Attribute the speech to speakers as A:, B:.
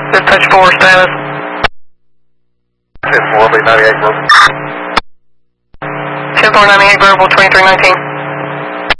A: Dispatch 4 status.
B: 10-4, be 98 verbal.
A: 10-4, 98 verbal, 2319.